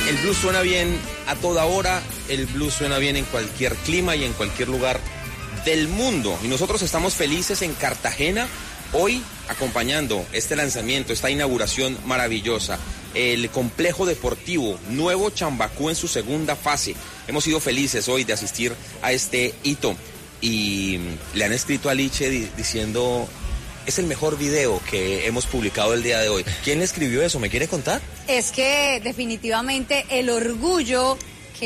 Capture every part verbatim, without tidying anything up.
El blues suena bien a toda hora, el blues suena bien en cualquier clima y en cualquier lugar del mundo. Y nosotros estamos felices en Cartagena, hoy acompañando este lanzamiento, esta inauguración maravillosa. El complejo deportivo Nuevo Chambacú en su segunda fase. Hemos sido felices hoy de asistir a este hito. Y le han escrito a Liche di- diciendo... Es el mejor video que hemos publicado el día de hoy. ¿Quién le escribió eso? ¿Me quiere contar? Es que definitivamente el orgullo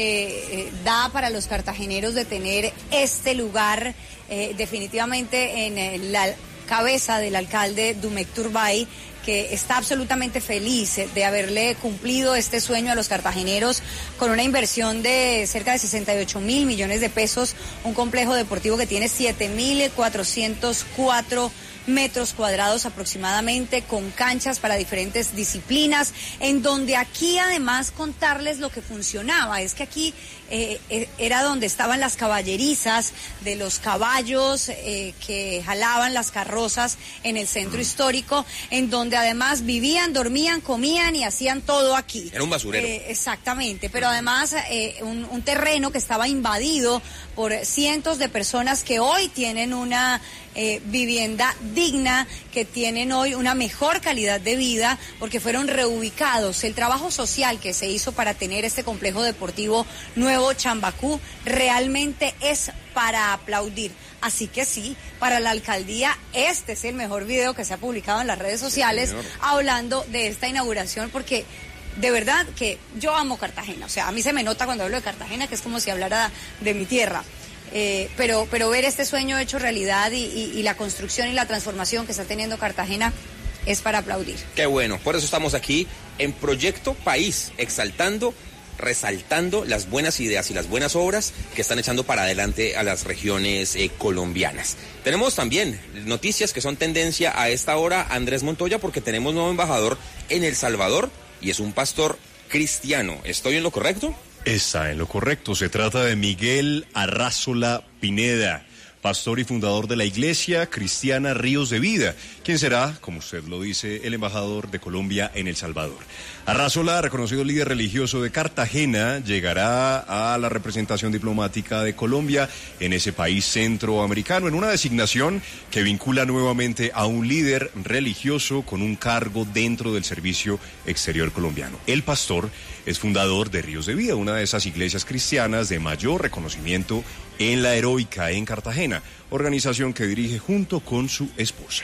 que eh, da para los cartageneros de tener este lugar, eh, definitivamente en eh, la cabeza del alcalde Dumek Turbay, que está absolutamente feliz de haberle cumplido este sueño a los cartageneros con una inversión de cerca de sesenta y ocho mil millones de pesos, un complejo deportivo que tiene siete mil cuatrocientos cuatro metros cuadrados aproximadamente, con canchas para diferentes disciplinas, en donde aquí además contarles lo que funcionaba, es que aquí eh, eh, era donde estaban las caballerizas de los caballos eh, que jalaban las carrozas en el centro histórico, en donde además vivían, dormían, comían y hacían todo aquí. Era un basurero. Eh, exactamente, pero además eh, un, un terreno que estaba invadido por cientos de personas que hoy tienen una eh, vivienda digna, que tienen hoy una mejor calidad de vida porque fueron reubicados. El trabajo social que se hizo para tener este complejo deportivo Nuevo Chambacú realmente es para aplaudir. Así que sí, para la alcaldía este es el mejor video que se ha publicado en las redes sociales, sí, hablando de esta inauguración, porque de verdad que yo amo Cartagena. O sea, a mí se me nota cuando hablo de Cartagena que es como si hablara de mi tierra. Eh, pero, pero ver este sueño hecho realidad y, y, y la construcción y la transformación que está teniendo Cartagena es para aplaudir. Qué bueno, por eso estamos aquí en Proyecto País, exaltando, resaltando las buenas ideas y las buenas obras que están echando para adelante a las regiones eh, colombianas. Tenemos también noticias que son tendencia a esta hora, Andrés Montoya, porque tenemos nuevo embajador en El Salvador y es un pastor cristiano. ¿Estoy en lo correcto? Está en lo correcto. Se trata de Miguel Arrázola Pineda, pastor y fundador de la Iglesia Cristiana Ríos de Vida, quien será, como usted lo dice, el embajador de Colombia en El Salvador. Arrázola, reconocido líder religioso de Cartagena, llegará a la representación diplomática de Colombia en ese país centroamericano, en una designación que vincula nuevamente a un líder religioso con un cargo dentro del servicio exterior colombiano. El pastor es fundador de Ríos de Vida, una de esas iglesias cristianas de mayor reconocimiento en la heroica en Cartagena, organización que dirige junto con su esposa.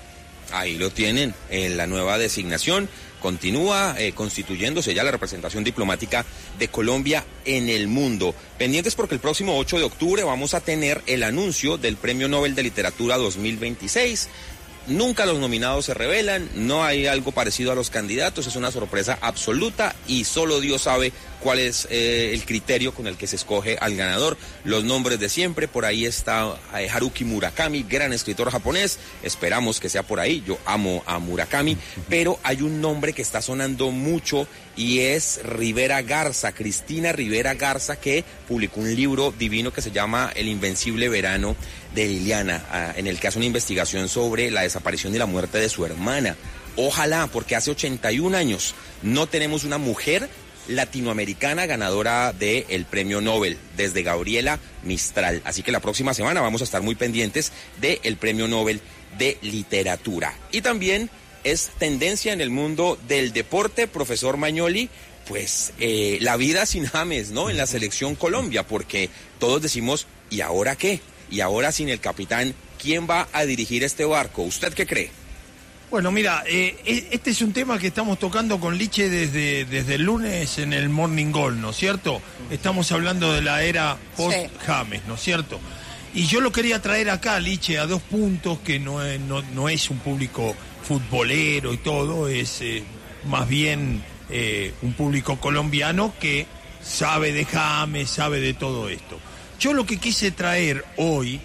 Ahí lo tienen, en la nueva designación. Continúa eh, constituyéndose ya la representación diplomática de Colombia en el mundo. Pendientes porque el próximo ocho de octubre vamos a tener el anuncio del Premio Nobel de Literatura dos mil veintiséis. Nunca los nominados se revelan, no hay algo parecido a los candidatos, es una sorpresa absoluta y solo Dios sabe cuál es eh, el criterio con el que se escoge al ganador. Los nombres de siempre, por ahí está eh, Haruki Murakami, gran escritor japonés, esperamos que sea por ahí, yo amo a Murakami, pero hay un nombre que está sonando mucho y es Rivera Garza, Cristina Rivera Garza, que publicó un libro divino que se llama El Invencible Verano de Liliana, en el que hace una investigación sobre la desaparición y la muerte de su hermana. Ojalá, porque hace ochenta y un años no tenemos una mujer latinoamericana ganadora del Premio Nobel, desde Gabriela Mistral. Así que la próxima semana vamos a estar muy pendientes del Premio Nobel de Literatura. Y también es tendencia en el mundo del deporte, profesor Magnoli, pues eh, la vida sin James, ¿no? En la selección Colombia, porque todos decimos, ¿y ahora qué? Y ahora sin el capitán, ¿quién va a dirigir este barco? ¿Usted qué cree? Bueno, mira, eh, este es un tema que estamos tocando con Liche desde, desde el lunes en el Morning Goal, ¿no es cierto? Estamos hablando de la era post-James, ¿no es cierto? Y yo lo quería traer acá, Liche, a dos puntos, que no es, no, no es un público futbolero y todo, es eh, más bien eh, un público colombiano que sabe de James, sabe de todo esto. Yo lo que quise traer hoy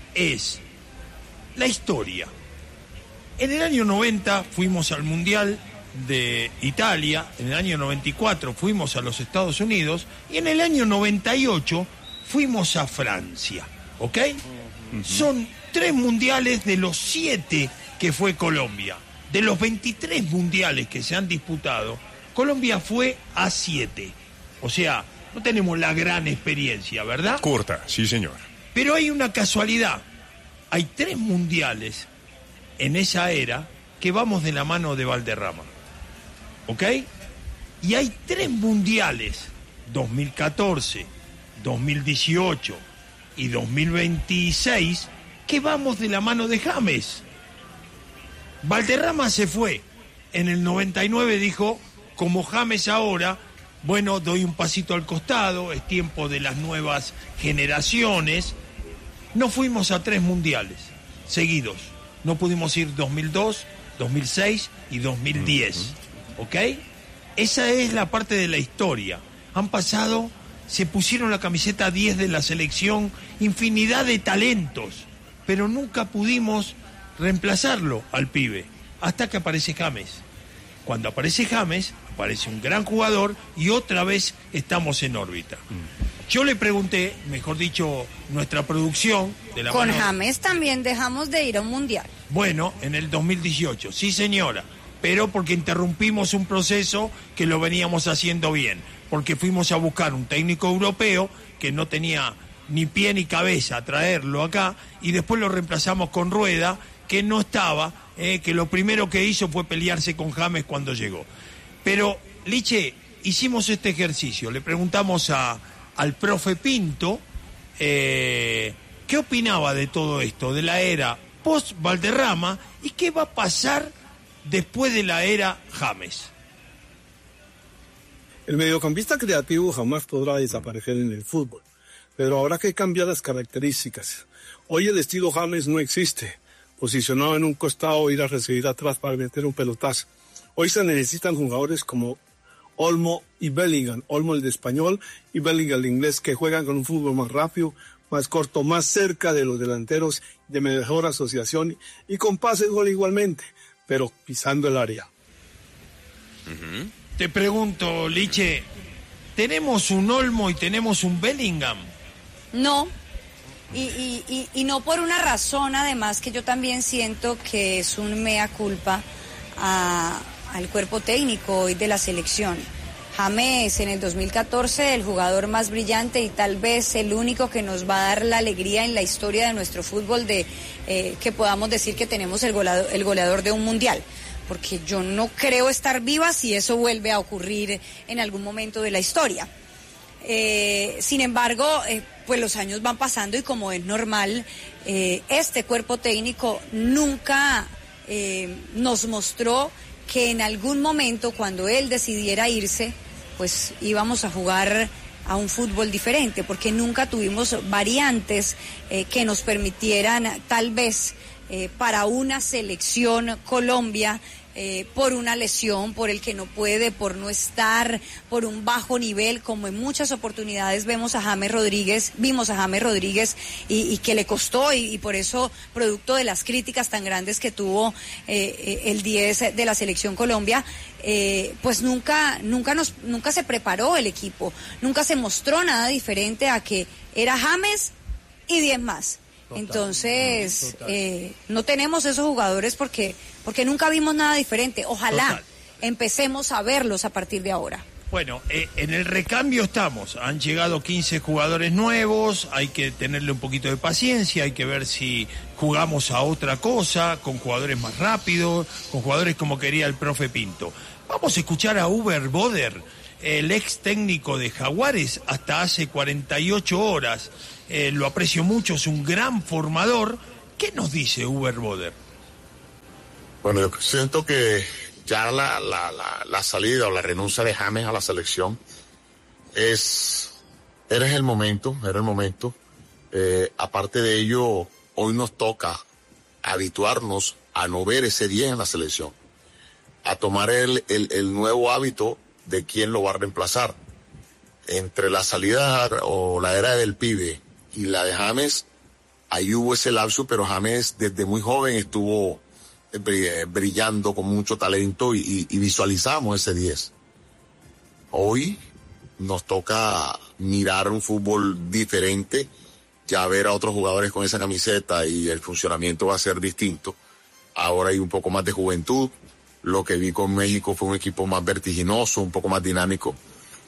es la historia. En el año noventa fuimos al Mundial de Italia, en el año noventa y cuatro fuimos a los Estados Unidos y en el año noventa y ocho fuimos a Francia, ¿ok? Uh-huh. Son tres mundiales de los siete que fue Colombia. De los veintitrés mundiales que se han disputado, Colombia fue a siete. O sea, no tenemos la gran experiencia, ¿verdad? Corta, sí señor. Pero hay una casualidad. Hay tres mundiales en esa era que vamos de la mano de Valderrama. ¿Ok? Y hay tres mundiales, dos mil catorce, dos mil dieciocho y dos mil veintiséis, que vamos de la mano de James. Valderrama se fue. En el noventa y nueve dijo, como James ahora, bueno, doy un pasito al costado, es tiempo de las nuevas generaciones. No fuimos a tres mundiales seguidos. No pudimos ir dos mil dos, dos mil seis y dos mil diez. ¿Ok? Esa es la parte de la historia. Han pasado, se pusieron la camiseta diez de la selección, infinidad de talentos, pero nunca pudimos reemplazarlo al pibe, hasta que aparece James. Cuando aparece James, aparece un gran jugador y otra vez estamos en órbita. Yo le pregunté, mejor dicho, nuestra producción de la Con mano... James también dejamos de ir a un mundial. Bueno, en el dos mil dieciocho, sí señora, pero porque interrumpimos un proceso que lo veníamos haciendo bien, porque fuimos a buscar un técnico europeo que no tenía ni pie ni cabeza a traerlo acá, y después lo reemplazamos con Rueda, que no estaba, eh, que lo primero que hizo fue pelearse con James cuando llegó. Pero, Liche, hicimos este ejercicio, le preguntamos a, al profe Pinto eh, qué opinaba de todo esto, de la era post-Valderrama, y qué va a pasar después de la era James. El mediocampista creativo jamás podrá desaparecer en el fútbol, pero habrá que cambiar las características. Hoy el estilo James no existe, posicionado en un costado, ir a recibir atrás para meter un pelotazo. Hoy se necesitan jugadores como Olmo y Bellingham, Olmo el de español y Bellingham el inglés, que juegan con un fútbol más rápido, más corto, más cerca de los delanteros, de mejor asociación y con pase gol igualmente, pero pisando el área. Uh-huh. Te pregunto, Liche, ¿tenemos un Olmo y tenemos un Bellingham? No, y, y, y, y no por una razón, además, que yo también siento que es un mea culpa a, al cuerpo técnico hoy de la selección. James en el dos mil catorce, el jugador más brillante y tal vez el único que nos va a dar la alegría en la historia de nuestro fútbol de eh, que podamos decir que tenemos el goleador, el goleador de un mundial. Porque yo no creo estar viva si eso vuelve a ocurrir en algún momento de la historia. Eh, sin embargo, eh, pues los años van pasando y como es normal, eh, este cuerpo técnico nunca eh, nos mostró que en algún momento cuando él decidiera irse, pues íbamos a jugar a un fútbol diferente, porque nunca tuvimos variantes eh, que nos permitieran tal vez eh, para una selección Colombia, eh, por una lesión, por el que no puede, por no estar, por un bajo nivel, como en muchas oportunidades vemos a James Rodríguez, vimos a James Rodríguez y, y que le costó y, y por eso, producto de las críticas tan grandes que tuvo eh, el diez de la selección Colombia, eh, pues nunca, nunca nos, nunca se preparó el equipo, nunca se mostró nada diferente a que era James y diez más. Total, Entonces, total. Eh, no tenemos esos jugadores porque, porque nunca vimos nada diferente. Ojalá total. empecemos a verlos a partir de ahora. Bueno, eh, en el recambio estamos. Han llegado quince jugadores nuevos, hay que tenerle un poquito de paciencia, hay que ver si jugamos a otra cosa, con jugadores más rápidos, con jugadores como quería el profe Pinto. Vamos a escuchar a Uber Boder, el ex técnico de Jaguares, hasta hace cuarenta y ocho horas. Eh, lo aprecio mucho, es un gran formador. ¿Qué nos dice Uber Boder? Bueno, yo siento que ya la, la, la, la salida o la renuncia de James a la selección es, era el momento, era el momento. Eh, aparte de ello, hoy nos toca habituarnos a no ver ese diez en la selección, a tomar el, el, el nuevo hábito de quién lo va a reemplazar. Entre la salida o la era del pibe y la de James, ahí hubo ese lapso, pero James desde muy joven estuvo brillando con mucho talento y, y visualizamos ese diez. Hoy nos toca mirar un fútbol diferente, ya ver a otros jugadores con esa camiseta y el funcionamiento va a ser distinto. Ahora hay un poco más de juventud. Lo que vi con México fue un equipo más vertiginoso, un poco más dinámico.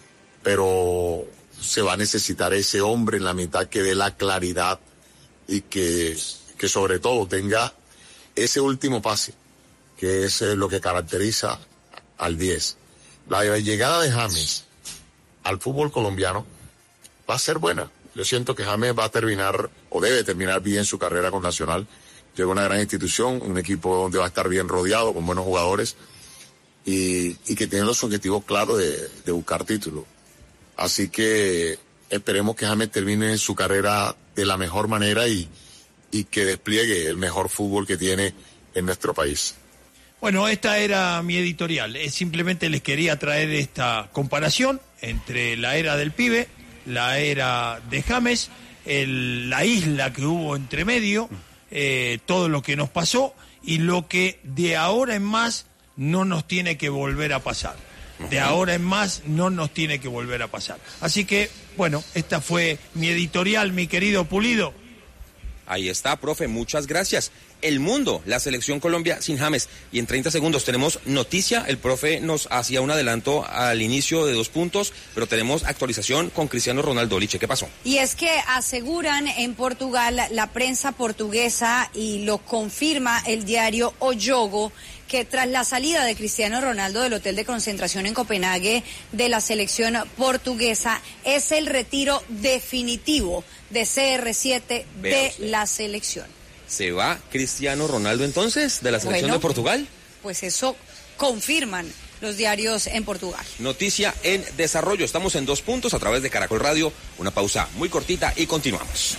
pero se va a necesitar ese hombre en la mitad que dé la claridad y que, que sobre todo tenga ese último pase, que es lo que caracteriza al diez. La llegada de James al fútbol colombiano va a ser buena. Yo siento que James va a terminar, o debe terminar bien su carrera con Nacional. Llega a una gran institución, un equipo donde va a estar bien rodeado, con buenos jugadores, y, y que tiene los objetivos claros de, de buscar títulos. Así que esperemos que James termine su carrera de la mejor manera y, y que despliegue el mejor fútbol que tiene en nuestro país. Bueno, esta era mi editorial. Simplemente les quería traer esta comparación entre la era del pibe, la era de James, el, la isla que hubo entre medio, eh, todo lo que nos pasó y lo que de ahora en más no nos tiene que volver a pasar. De ahora en más no nos tiene que volver a pasar. Así que, bueno, esta fue mi editorial, mi querido Pulido. Ahí está, profe, muchas gracias. El mundo, la selección Colombia sin James. Y en treinta segundos tenemos noticia. El profe nos hacía un adelanto al inicio de dos puntos, pero tenemos actualización con Cristiano Ronaldo. Liche, ¿qué pasó? Y es que aseguran en Portugal la prensa portuguesa y lo confirma el diario O Jogo, que tras la salida de Cristiano Ronaldo del hotel de concentración en Copenhague de la selección portuguesa es el retiro definitivo de C R siete de la selección. ¿Se va Cristiano Ronaldo entonces de la selección bueno, de Portugal? Pues eso confirman los diarios en Portugal. Noticia en desarrollo. Estamos en dos puntos a través de Caracol Radio. Una pausa muy cortita y continuamos.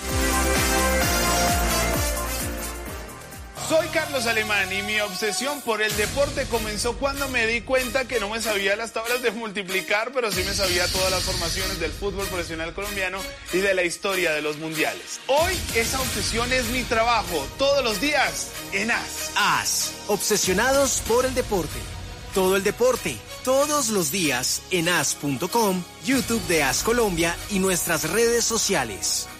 Soy Carlos Alemán y mi obsesión por el deporte comenzó cuando me di cuenta que no me sabía las tablas de multiplicar, pero sí me sabía todas las formaciones del fútbol profesional colombiano y de la historia de los mundiales. Hoy esa obsesión es mi trabajo, todos los días en A S. A S, obsesionados por el deporte. Todo el deporte, todos los días en A S punto com, YouTube de A S Colombia y nuestras redes sociales.